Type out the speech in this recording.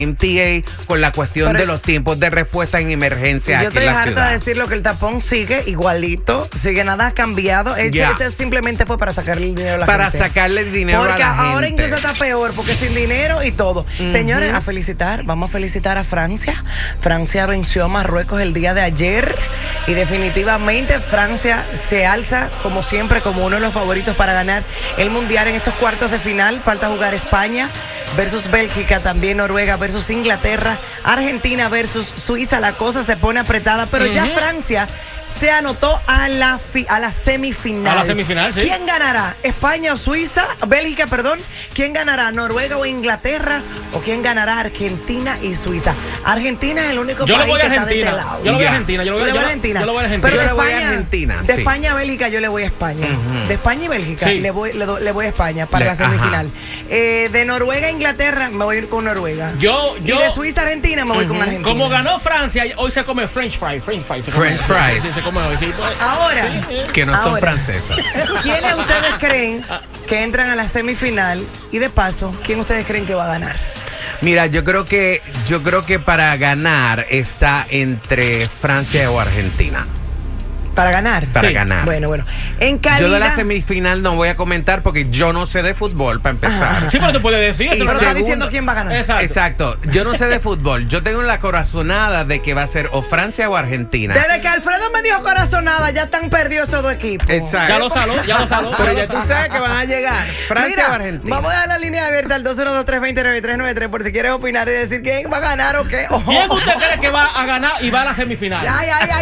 MTA con la cuestión de los tiempos de respuesta en emergencia. Yo estoy harta de decirlo que el tapón sigue igualito, sigue, nada ha cambiado. Ese simplemente fue para sacarle el dinero a la gente. Para sacarle el dinero a la gente. Porque ahora incluso está peor, porque sin dinero y todo. Señores, vamos a felicitar a Francia. Francia venció a Marruecos el día de ayer y definitivamente Francia se alza como siempre como uno de los favoritos para ganar el Mundial en estos cuartos de final. Falta jugar España versus Bélgica, también Noruega versus Inglaterra, Argentina versus Suiza. La cosa se pone apretada, pero ya Francia se anotó a la semifinal. A la semifinal, sí. ¿Quién ganará? ¿España o Suiza? Bélgica, perdón. ¿Quién ganará? ¿Noruega o Inglaterra? ¿O quién ganará? Argentina y Suiza. Argentina es el único país que está de este lado. Yo lo voy a Argentina. Yo lo voy a Argentina. Pero yo le voy a Argentina. De España a Bélgica yo le voy a España. De España y Bélgica le voy a España para la semifinal. De Noruega a Inglaterra me voy a ir con Noruega. Y de Suiza a Argentina me voy con Argentina. Como ganó Francia, hoy se come French fries. Se come hoy, sí. Ahora, que no son francesas. ¿Quiénes ustedes creen que entran a la semifinal? Y de paso, ¿quién ustedes creen que va a ganar? Mira, yo creo que para ganar está entre Francia o Argentina. ¿Para ganar? Para ganar. Bueno. En calidad... Yo de la semifinal no voy a comentar porque yo no sé de fútbol, para empezar. Sí, pero tú puedes decir. Pero está diciendo quién va a ganar. Exacto. Yo no sé de fútbol. Yo tengo la corazonada de que va a ser o Francia o Argentina. Desde que Alfredo me dijo corazonada, ya están perdidos esos dos equipos. Exacto. Ya lo saló. Pero ya tú sabes que van a llegar Francia o Argentina. Vamos a dar la línea abierta al 212-320-9393 por si quieres opinar y decir quién va a ganar o qué. ¿Quién usted cree que va a ganar y va a la semifinal? Ay.